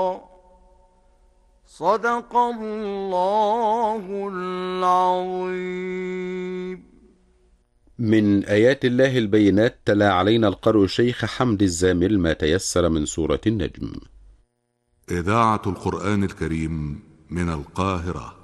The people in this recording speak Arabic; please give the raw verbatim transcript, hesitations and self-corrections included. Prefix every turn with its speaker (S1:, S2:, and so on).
S1: صدق الله العظيم.
S2: من آيات الله البينات تلا علينا القارئ الشيخ حمد الزامل ما تيسر من سورة النجم.
S3: إذاعة القرآن الكريم من القاهرة.